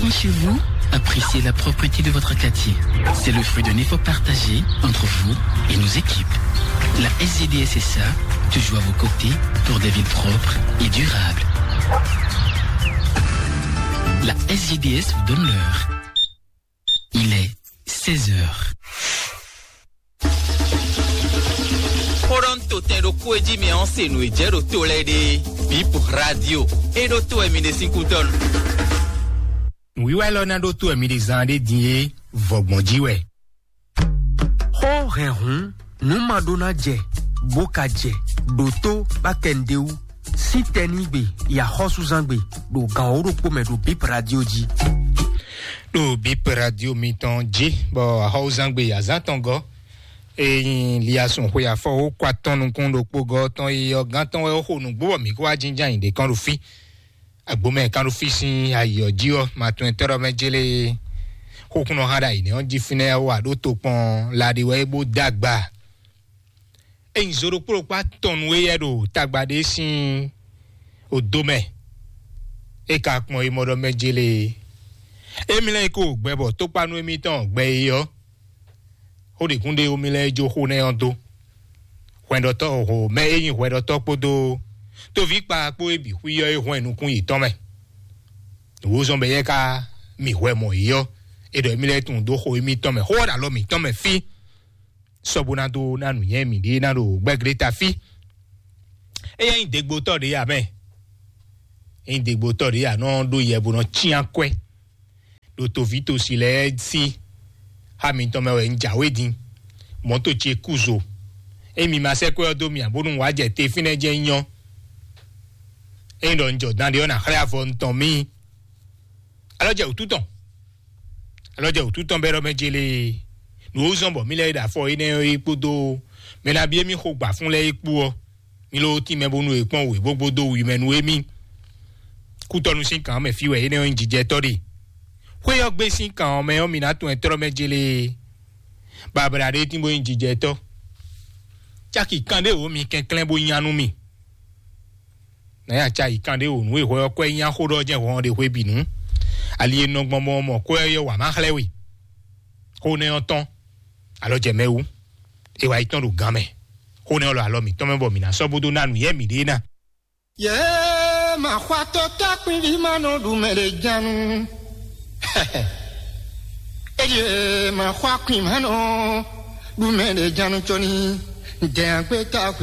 rentrant chez vous, appréciez la propreté de votre quartier. C'est le fruit d'un effort partagé entre vous et nos équipes. La SGDS SA, toujours à vos côtés pour des villes propres et durables. La SGDS vous donne l'heure. Il est 16h. Toronto tem do coedi me onse no ejero tolede bip radio e do to emine 5 tonnes. Oui ouais là do to emine zande die vogbonjiwe. Ho rehun nu madona je boka je doto bakendeu sitenigbe ya hosuzangbe do ganoro po me do bip radio ji. Do bip radio miton ji bo hosuzangbe ya zatongo. Et il y a son quoi à faire quoi ton nous kondo pogo ton et ganton e ho nu gbo mi ko ajinja inde kan rufi agbome kan rufi sin ayo dio ma 20 mejele ho kuno hada ine on ji fine wa do to pon la de we bo dagba e nzoro pro pa ton we yedo tagbade sin odome e ka pon e modo mejele e mi le ko gbebo to panu emi ton gbe yo o de kunde o mi le jo ho ne ondo kwendo to ho me eyin kwendo to podo to vi pa po ebi hu yo ehun enukun yi ton me wo so be ye ka mi hwe mo yo e do mi le tun do ho mi ton me ho da lo mi ton me fi so bona do nanu yen mi de na do gbegreta fi e yin degbo to de ya me yin degbo to de ya no do ye bo no chian kwe do to vi to si le si Hamilton me nja wedin moto che kuzo emi ma se ko odo mi abonu wa je te fine je yan en don jo dan de ona khra fo nton mi aloje otuton bero mejele no zombo mi le da fo ine epo do me na bi emi ko gba fun le epo o mi lo ti me bonu epon we gbogbo do wi menu emi ku tonu sin kan me fi we ine o njije tori kwe yo gbe sin kan me o mi na tun etoro mejele babra de timbo njije to chaki kande o mi kenklen bo yanu mi na ya cha ikande o nu e ho ko yan ho do je won de we binu ali eno gbon mo ko yo wa ma khlewi ko ne onton alo je mewu e wa iton ru game ko ne olo alo mi to me bo mi na so bodo nanu ye mi de na ye ma kwa to ta pin ma no du mere janu Eje ma kwa kwim hano du mere janu choni de agbe ta